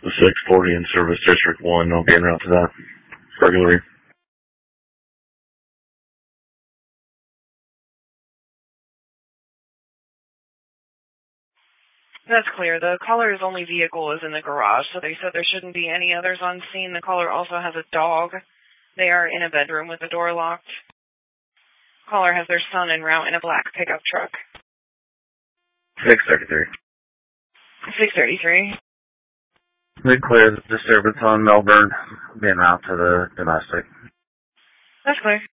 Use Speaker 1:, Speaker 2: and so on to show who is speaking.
Speaker 1: The 640 in Service District 1. I'll be en route to that. Regularly.
Speaker 2: That's clear. The caller's only vehicle is in the garage, so they said there shouldn't be any others on scene. The caller also has a dog. They are in a bedroom with the door locked. Caller has their son en route in a black pickup truck.
Speaker 1: 633.
Speaker 2: 633.
Speaker 3: We clear the disturbance on Melbourne. Be en route to the domestic.
Speaker 2: That's clear.